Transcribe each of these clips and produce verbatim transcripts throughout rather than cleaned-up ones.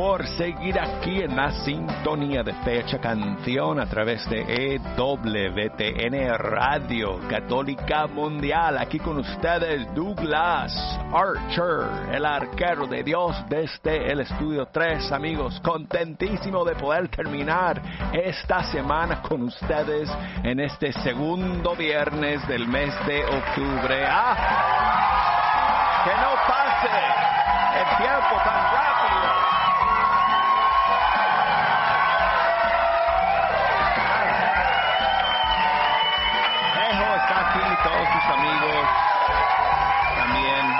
Por seguir aquí en la sintonía de Fecha Canción a través de E W T N Radio Católica Mundial. Aquí con ustedes Douglas Archer, el arquero de Dios desde el Estudio tres, amigos. Contentísimo de poder terminar esta semana con ustedes en este segundo viernes del mes de octubre. ¡Ah! ¡Que no pase el tiempo tan rápido! Y todos sus amigos también.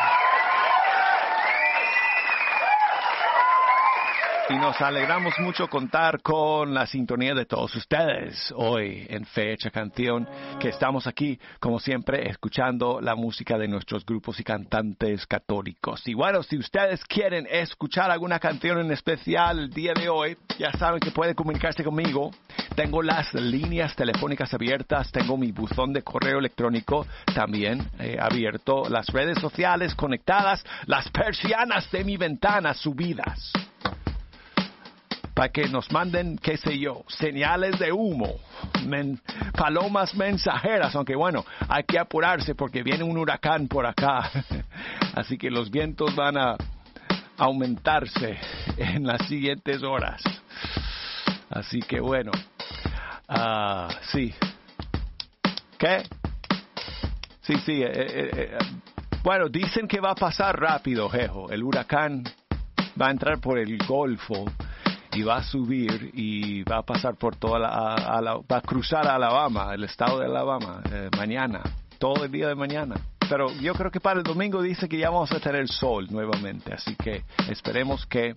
Y nos alegramos mucho contar con la sintonía de todos ustedes hoy en Fecha Canción, que estamos aquí, como siempre, escuchando la música de nuestros grupos y cantantes católicos. Y bueno, si ustedes quieren escuchar alguna canción en especial el día de hoy, ya saben que pueden comunicarse conmigo. Tengo las líneas telefónicas abiertas, tengo mi buzón de correo electrónico también eh, abierto, las redes sociales conectadas, las persianas de mi ventana subidas, para que nos manden, qué sé yo, señales de humo, men, palomas mensajeras, aunque bueno, hay que apurarse porque viene un huracán por acá, así que los vientos van a aumentarse en las siguientes horas, así que bueno, uh, sí, ¿qué? Sí, sí, eh, eh, eh, bueno, dicen que va a pasar rápido, jejo, el huracán va a entrar por el Golfo, y va a subir y va a pasar por toda la, a, a la, va a cruzar a Alabama, el estado de Alabama, eh, mañana, todo el día de mañana. Pero yo creo que para el domingo dice que ya vamos a tener sol nuevamente, así que esperemos que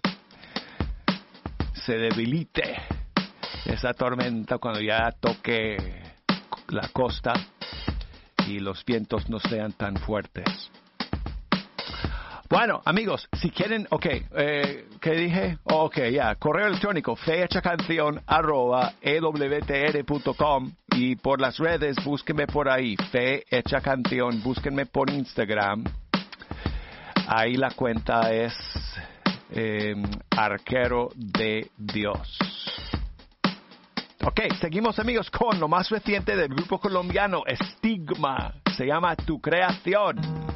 se debilite esa tormenta cuando ya toque la costa y los vientos no sean tan fuertes. Bueno, amigos, si quieren, ok, eh, ¿qué dije? Oh, ok, ya, yeah. Correo electrónico, fechacanción arroba e w t n punto com, y por las redes, búsquenme por ahí, fechacanción, búsquenme por Instagram, ahí la cuenta es eh, Arquero de Dios. Ok, seguimos, amigos, con lo más reciente del grupo colombiano Estigma, se llama Tu Creación.